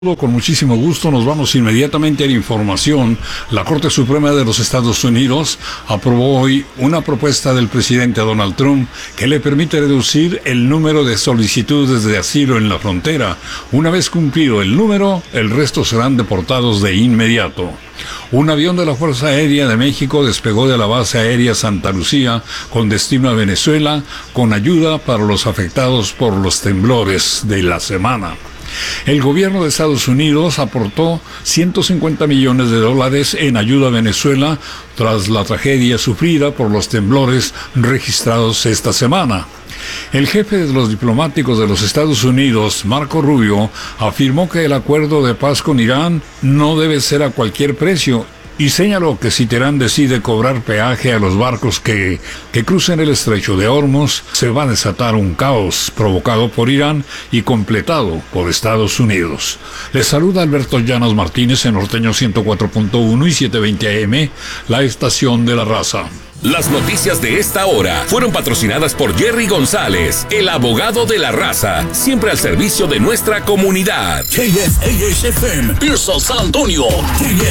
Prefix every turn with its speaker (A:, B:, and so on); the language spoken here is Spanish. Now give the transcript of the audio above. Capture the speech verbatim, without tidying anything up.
A: Con muchísimo gusto nos vamos inmediatamente a la información. La Corte Suprema de los Estados Unidos aprobó hoy una propuesta del presidente Donald Trump que le permite reducir el número de solicitudes de asilo en la frontera. Una vez cumplido el número, el resto serán deportados de inmediato. Un avión de la Fuerza Aérea de México despegó de la base aérea Santa Lucía con destino a Venezuela con ayuda para los afectados por los temblores de la semana. El gobierno de Estados Unidos aportó ciento cincuenta millones de dólares en ayuda a Venezuela tras la tragedia sufrida por los temblores registrados esta semana. El jefe de los diplomáticos de los Estados Unidos, Marco Rubio, afirmó que el acuerdo de paz con Irán no debe ser a cualquier precio y señaló que si Teherán decide cobrar peaje a los barcos que, que crucen el estrecho de Hormuz, se va a desatar un caos provocado por Irán y completado por Estados Unidos. Les saluda Alberto Llanos Martínez en Norteño ciento cuatro punto uno y setecientos veinte A M, la estación de la raza.
B: Las noticias de esta hora fueron patrocinadas por Jerry González, el abogado de la raza, siempre al servicio de nuestra comunidad.
C: K S A S F M, Pearson San Antonio, K